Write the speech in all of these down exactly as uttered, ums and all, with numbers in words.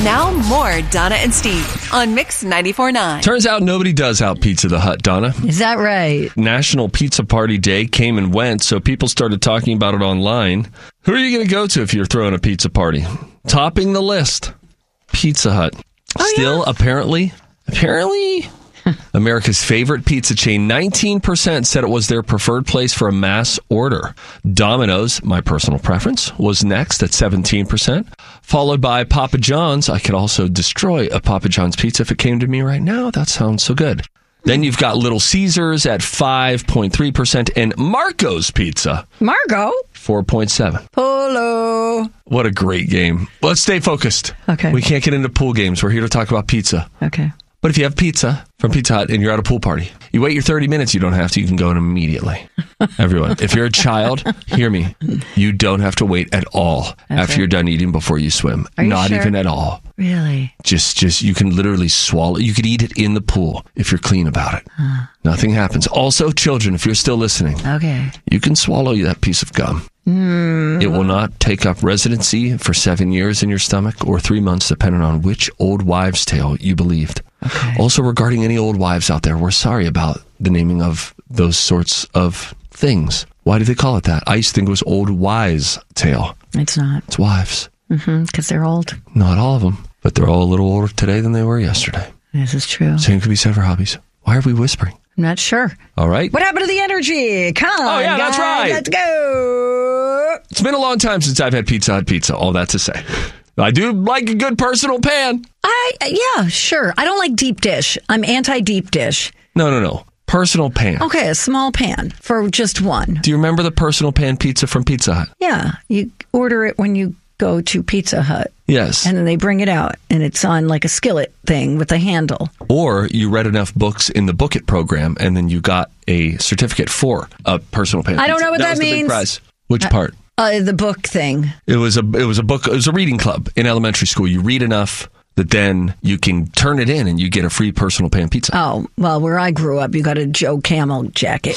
Now more Donna and Steve on Mix ninety-four point nine. Turns out nobody does out Pizza the Hut, Donna. Is that right? National Pizza Party Day came and went, so people started talking about it online. Who are you going to go to if you're throwing a pizza party? Topping the list, Pizza Hut. Oh, Still, yeah. apparently, apparently... America's favorite pizza chain, nineteen percent said it was their preferred place for a mass order. Domino's, my personal preference, was next at seventeen percent, followed by Papa John's. I could also destroy a Papa John's pizza if it came to me right now. That sounds so good. Then you've got Little Caesars at five point three percent and Marco's Pizza. Margo? four point seven. Polo. What a great game. Let's stay focused. Okay. We can't get into pool games. We're here to talk about pizza. Okay. But if you have pizza from Pizza Hut and you're at a pool party, you wait your thirty minutes. You don't have to. You can go in immediately. Everyone, if you're a child, hear me. You don't have to wait at all okay. after you're done eating before you swim. Are you Not sure? even at all. Really? Just, just you can literally swallow. You could eat it in the pool if you're clean about it. Huh. Nothing happens. Also, children, if you're still listening, okay, you can swallow that piece of gum. Mm. It will not take up residency for seven years in your stomach or three months, depending on which old wives' tale you believed. Okay. Also, regarding any old wives out there, we're sorry about the naming of those sorts of things. Why do they call it that? I used to think it was old wives' tale. It's not. It's wives. Mm-hmm, because they're old. Not all of them, but they're all a little older today than they were yesterday. This is true. Same could be said for hobbies. Why are we whispering? I'm not sure. All right. What happened to the energy? Come on, Oh, yeah, guys, that's right. Let's go. It's been a long time since I've had Pizza Hut pizza, all that to say. I do like a good personal pan. I Yeah, sure. I don't like deep dish. I'm anti-deep dish. No, no, no. Personal pan. Okay, a small pan for just one. Do you remember the personal pan pizza from Pizza Hut? Yeah, you order it when you go to Pizza Hut. Yes. And then they bring it out, and it's on like a skillet thing with a handle. Or you read enough books in the Book It program, and then you got a certificate for a personal pan I pizza. don't know what that, that was the means. Big prize. Which part? Uh, the book thing. It was a it was a book. It was a reading club in elementary school. You read enough that then you can turn it in and you get a free personal pan pizza. Oh, well, where I grew up, you got a Joe Camel jacket.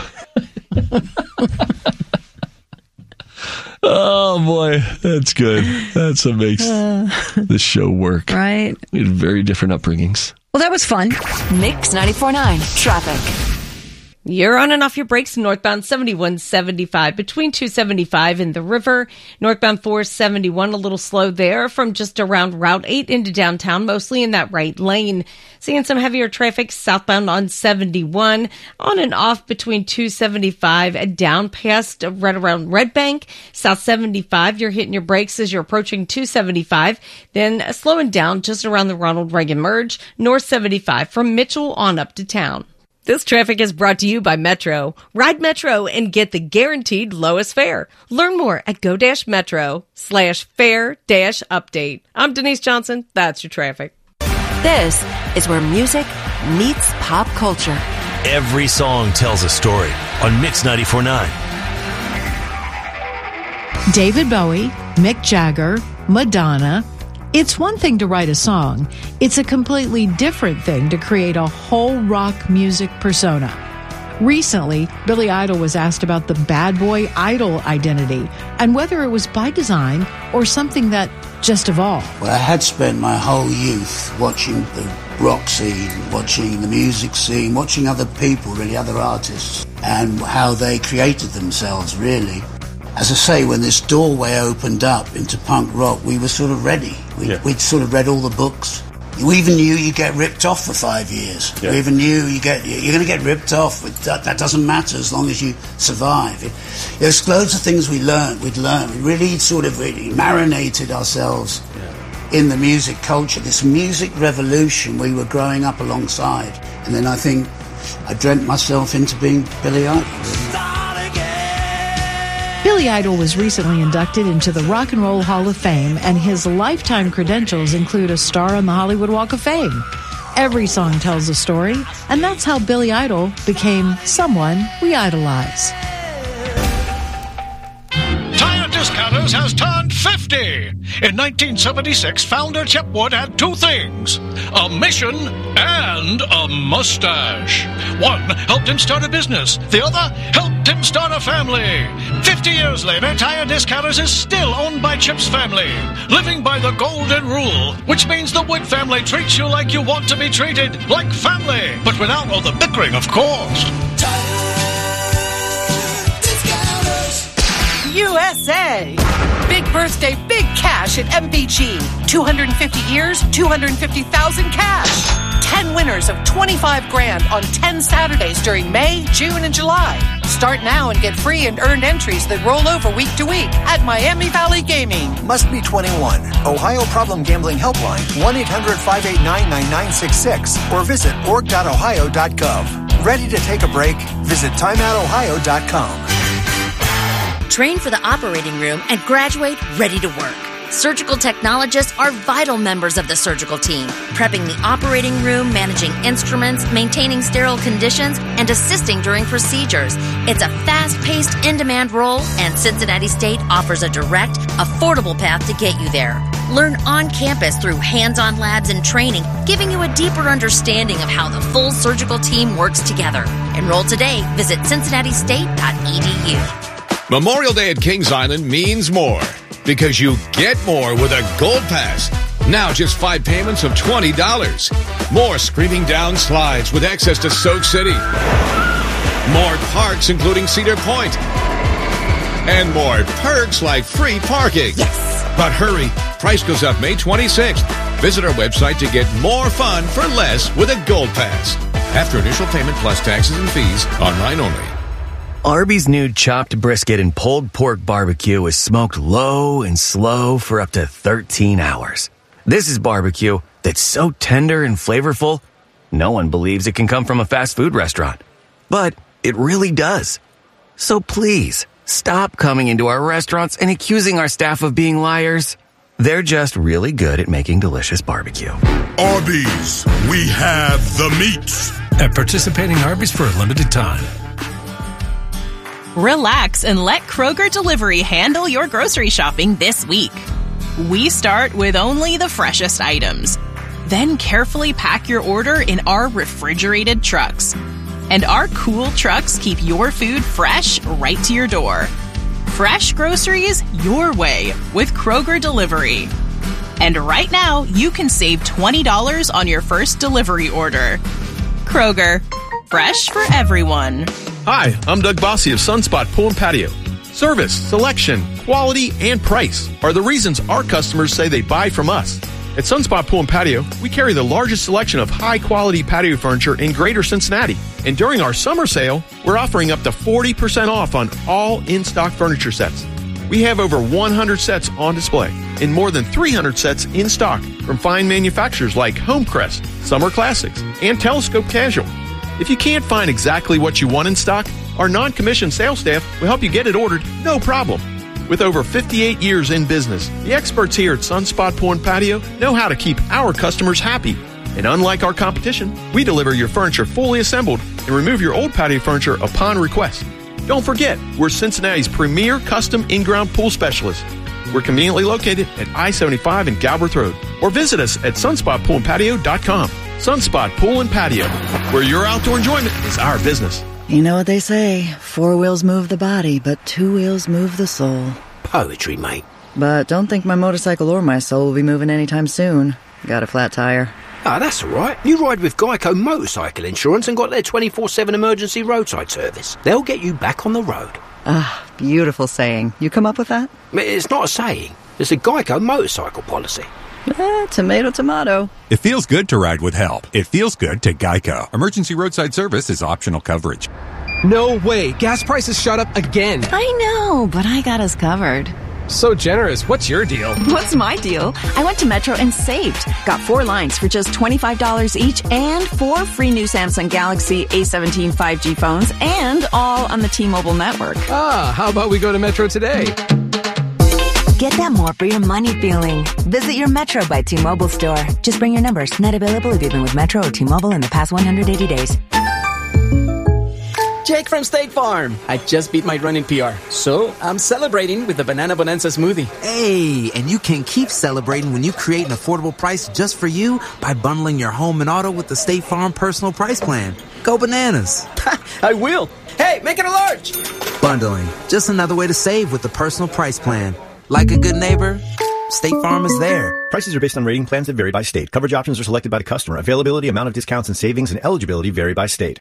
Oh, boy. That's good. That's what makes uh, this show work. Right? We had very different upbringings. Well, that was fun. Mix ninety-four point nine. Traffic. You're on and off your brakes northbound seventy-one seventy-five between two seventy-five and the river. Northbound four seventy-one, a little slow there from just around Route eight into downtown, mostly in that right lane. Seeing some heavier traffic southbound on seventy-one, on and off between two seventy-five and down past right around Red Bank. South seventy-five, you're hitting your brakes as you're approaching two seventy-five, then slowing down just around the Ronald Reagan merge. North seventy-five from Mitchell on up to town. This traffic is brought to you by Metro. Ride Metro and get the guaranteed lowest fare. Learn more at go-metro slash fare dash update. I'm Denise Johnson. That's your traffic. This is where music meets pop culture. Every song tells a story on Mix ninety-four point nine. David Bowie, Mick Jagger, Madonna. It's one thing to write a song. It's a completely different thing to create a whole rock music persona. Recently, Billy Idol was asked about the bad boy idol identity and whether it was by design or something that just evolved. Well, I had spent my whole youth watching the rock scene, watching the music scene, watching other people, really, other artists, and how they created themselves, really. As I say, when this doorway opened up into punk rock, we were sort of ready. We, yeah. We'd sort of read all the books. We even knew you get ripped off for five years. Yeah. We even knew you get, you're going to get ripped off. That, that doesn't matter as long as you survive. It, there's loads of things we learned. We'd learned. We really sort of really marinated ourselves yeah. in the music culture, this music revolution we were growing up alongside. And then I think I dreamt myself into being Billy Idol. Billy Idol was recently inducted into the Rock and Roll Hall of Fame, and his lifetime credentials include a star on the Hollywood Walk of Fame. Every song tells a story, and that's how Billy Idol became someone we idolize. Tire Discounters has turned fifty. In nineteen seventy-six, founder Chip Wood had two things, a mission and a mustache. One helped him start a business. The other helped him start a family. Fifty years later, Tire Discounters is still owned by Chip's family, living by the golden rule, which means the Wood family treats you like you want to be treated, like family, but without all the bickering, of course. U S A. Big birthday, big cash at M V G. two hundred fifty years, two hundred fifty thousand cash. ten winners of twenty-five grand on ten Saturdays during May, June, and July. Start now and get free and earned entries that roll over week to week at Miami Valley Gaming. Must be twenty-one. Ohio Problem Gambling Helpline, one eight hundred five eight nine nine nine six six, or visit org dot ohio dot gov. Ready to take a break? Visit time out ohio dot com. Train for the operating room and graduate ready to work. Surgical technologists are vital members of the surgical team, prepping the operating room, managing instruments, maintaining sterile conditions, and assisting during procedures. It's a fast-paced, in-demand role, and Cincinnati State offers a direct, affordable path to get you there. Learn on campus through hands-on labs and training, giving you a deeper understanding of how the full surgical team works together. Enroll today. Visit cincinnati state dot e d u. Memorial Day at Kings Island means more because you get more with a Gold Pass. Now just five payments of twenty dollars. More screaming down slides with access to Soak City. More parks including Cedar Point. And more perks like free parking. Yes! But hurry, price goes up May twenty-sixth. Visit our website to get more fun for less with a Gold Pass. After initial payment plus taxes and fees, online only. Arby's new chopped brisket and pulled pork barbecue is smoked low and slow for up to thirteen hours. This is barbecue that's so tender and flavorful, no one believes it can come from a fast food restaurant. But it really does. So please, stop coming into our restaurants and accusing our staff of being liars. They're just really good at making delicious barbecue. Arby's, we have the meats. At participating Arby's for a limited time. Relax and let Kroger Delivery handle your grocery shopping this week. We start with only the freshest items. Then carefully pack your order in our refrigerated trucks. And our cool trucks keep your food fresh right to your door. Fresh groceries your way with Kroger Delivery. And right now, you can save twenty dollars on your first delivery order. Kroger, fresh for everyone. Hi, I'm Doug Bossy of Sunspot Pool and Patio. Service, selection, quality, and price are the reasons our customers say they buy from us. At Sunspot Pool and Patio, we carry the largest selection of high-quality patio furniture in Greater Cincinnati. And during our summer sale, we're offering up to forty percent off on all in-stock furniture sets. We have over one hundred sets on display and more than three hundred sets in stock from fine manufacturers like Homecrest, Summer Classics, and Telescope Casual. If you can't find exactly what you want in stock, our non-commissioned sales staff will help you get it ordered, no problem. With over fifty-eight years in business, the experts here at Sunspot Pool and Patio know how to keep our customers happy. And unlike our competition, we deliver your furniture fully assembled and remove your old patio furniture upon request. Don't forget, we're Cincinnati's premier custom in-ground pool specialist. We're conveniently located at I seventy-five and Galbraith Road. Or visit us at sunspot pool and patio dot com. Sunspot Pool and Patio, where your outdoor enjoyment is our business. You know what they say, four wheels move the body, but two wheels move the soul. Poetry, mate. But don't think my motorcycle or my soul will be moving anytime soon. Got a flat tire. Ah, that's all right. You ride with Geico Motorcycle Insurance and got their twenty-four seven emergency roadside service. They'll get you back on the road. Ah, beautiful saying. You come up with that? It's not a saying. It's a Geico motorcycle policy. Eh, tomato, tomato. It feels good to ride with help. It feels good to Geico. Emergency roadside service is optional coverage. No way. Gas prices shot up again. I know, but I got us covered. So generous. What's your deal? What's my deal? I went to Metro and saved. Got four lines for just twenty-five dollars each and four free new Samsung Galaxy A seventeen five G phones and all on the T-Mobile network. Ah, how about we go to Metro today? Get that more for your money feeling. Visit your Metro by T-Mobile store. Just bring your numbers. Not available if you've been with Metro or T-Mobile in the past one hundred eighty days. Jake from State Farm. I just beat my running P R, so I'm celebrating with the Banana Bonanza smoothie. Hey, and you can keep celebrating when you create an affordable price just for you by bundling your home and auto with the State Farm Personal Price Plan. Go bananas. I will. Hey, make it a large. Bundling, just another way to save with the Personal Price Plan. Like a good neighbor, State Farm is there. Prices are based on rating plans that vary by state. Coverage options are selected by the customer. Availability, amount of discounts and savings, and eligibility vary by state.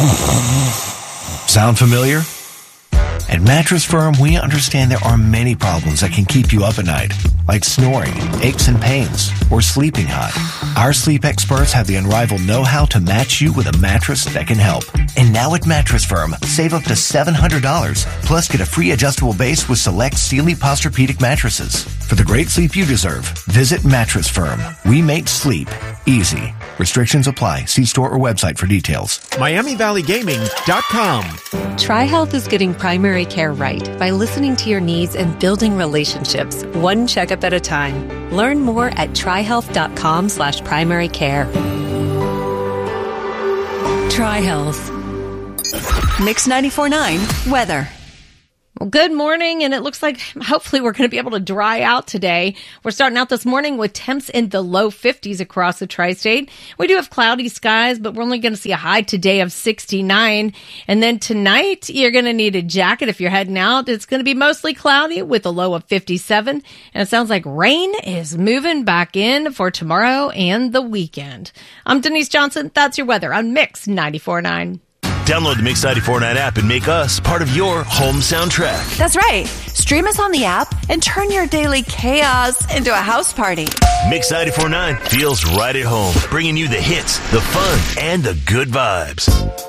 Sound familiar? At Mattress Firm, we understand there are many problems that can keep you up at night, like snoring, aches and pains, or sleeping hot. Our sleep experts have the unrivaled know-how to match you with a mattress that can help. And now at Mattress Firm, save up to seven hundred dollars, plus get a free adjustable base with select Sealy Posturepedic mattresses. For the great sleep you deserve, visit Mattress Firm. We make sleep easy. Restrictions apply. See store or website for details. Miami Valley Gaming dot com. TriHealth is getting primary care right by listening to your needs and building relationships, one checkup at a time. Learn more at trihealth.com slash primary care. TriHealth. Mix ninety-four point nine weather. Well, good morning, and it looks like hopefully we're going to be able to dry out today. We're starting out this morning with temps in the low fifties across the tri-state. We do have cloudy skies, but we're only going to see a high today of sixty-nine. And then tonight, you're going to need a jacket if you're heading out. It's going to be mostly cloudy with a low of fifty-seven. And it sounds like rain is moving back in for tomorrow and the weekend. I'm Denise Johnson. That's your weather on Mix ninety-four point nine. Download the Mix ninety-four point nine app and make us part of your home soundtrack. That's right. Stream us on the app and turn your daily chaos into a house party. Mix ninety-four point nine feels right at home, bringing you the hits, the fun, and the good vibes.